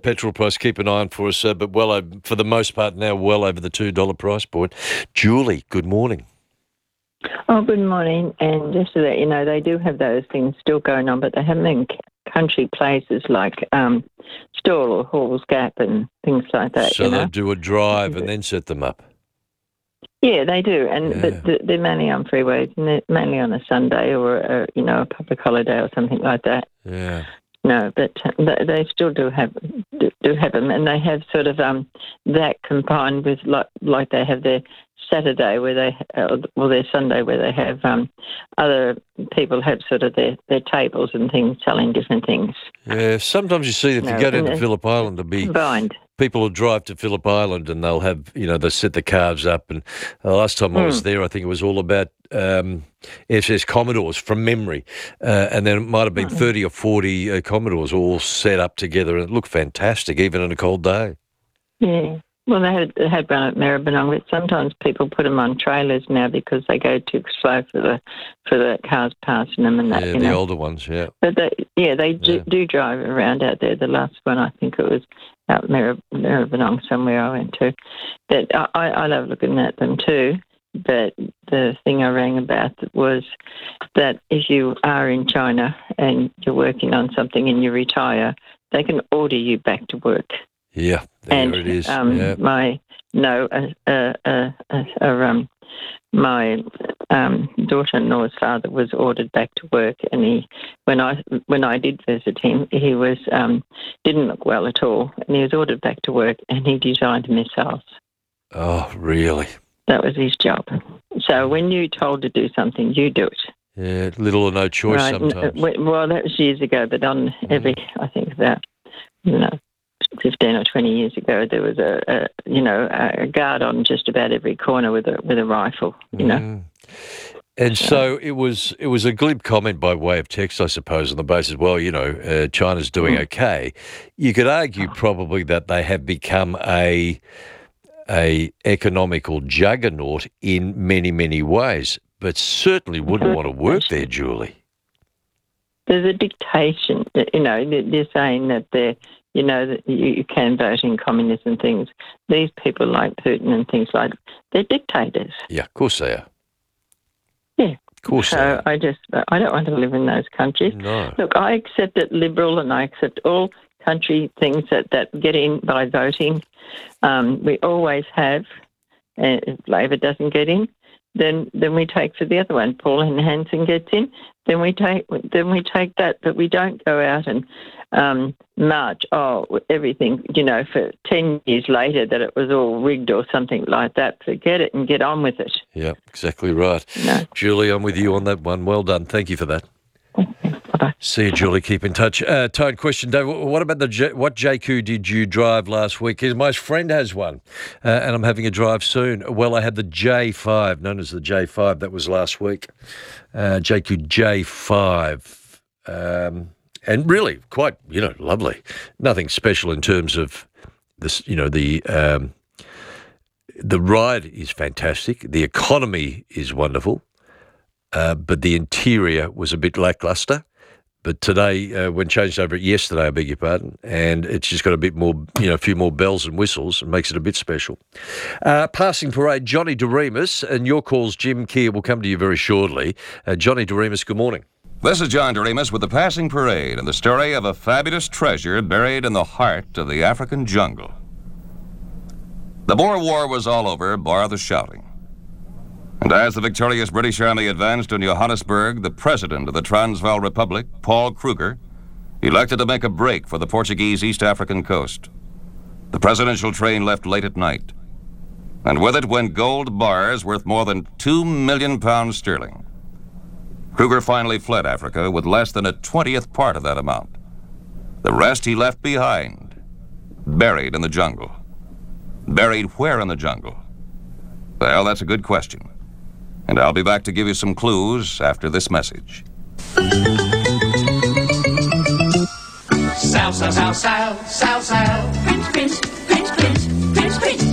that petrol price. Keep an eye on for us, but for the most part now, well over the $2 price point. Julie, good morning. Oh, good morning. And just so that you know, they do have those things still going on, but they have them in country places like Stawell or Halls Gap and things like that. So they do a drive and then set them up. Yeah, they do, but they're mainly on freeways, and they're mainly on a Sunday or a public holiday or something like that. Yeah. No, but they still do have them, and they have sort of that combined with like they have their Saturday where their Sunday where they have other people have sort of their tables and things selling different things. Yeah, sometimes you see if you go down to Phillip Island, there'll be combined. People will drive to Phillip Island and they'll have, they set the cars up. And the last time I was there, I think it was all about SS Commodores from memory. And then it might have been 30 or 40 Commodores all set up together. And it looked fantastic, even on a cold day. Yeah. Well, they had one at Maribyrnong, but sometimes people put them on trailers now because they go too slow for the cars passing them and that. Yeah, the older ones, yeah. But they do drive around out there. The last one, I think it was out Maribyrnong somewhere I went to. But I love looking at them too. But the thing I rang about was that if you are in China and you're working on something and you retire, they can order you back to work. Yeah, there it is. My daughter-in-law's father was ordered back to work, and when I did visit him, he was didn't look well at all, and he was ordered back to work, and he designed missiles. Oh, really? That was his job. So when you're told to do something, you do it. Yeah, little or no choice sometimes. Well, that was years ago, but on I think about 15 or 20 years ago, there was a guard on just about every corner with a rifle. And so it was a glib comment by way of text, I suppose, on the basis, China's doing okay. You could argue probably that they have become a economical juggernaut in many, many ways, but certainly wouldn't want to work there, Julie. There's a dictation. They're saying that that you can vote in communism things. These people like Putin and things like they're dictators. Yeah, of course they are. Yeah. Of course they are. I don't want to live in those countries. No. Look, I accept it liberal and I accept all country things that get in by voting. We always have. If Labor doesn't get in, then we take for the other one. Paul Hanson gets in, then we take that, but we don't go out and march everything, for 10 years later that it was all rigged or something like that. Forget it and get on with it. Yeah, exactly right. No. Julie, I'm with you on that one. Well done. Thank you for that. Bye-bye. See you, Julie. Keep in touch. Tone question, Dave. What about what JQ did you drive last week? My friend has one, and I'm having a drive soon. Well, I had the J5, known as the J5. That was last week. JQ J5, and really quite, lovely. Nothing special in terms of this. The ride is fantastic. The economy is wonderful. But the interior was a bit lackluster. But today, when changed over yesterday, I beg your pardon, and it's just got a bit more, a few more bells and whistles and makes it a bit special. Passing parade, Johnny DeRemus, and your calls, Jim Keir, will come to you very shortly. Johnny DeRemus, good morning. This is John DeRemus with the Passing Parade and the story of a fabulous treasure buried in the heart of the African jungle. The Boer War was all over, bar the shouting. And as the victorious British Army advanced on Johannesburg, the president of the Transvaal Republic, Paul Kruger, elected to make a break for the Portuguese East African coast. The presidential train left late at night, and with it went gold bars worth more than £2 million sterling. Kruger finally fled Africa with less than a 20th part of that amount. The rest he left behind, buried in the jungle. Buried where in the jungle? Well, that's a good question. And I'll be back to give you some clues after this message. Sow, sow, sow, sow, sow, sow. Print, print, print, print, print, print.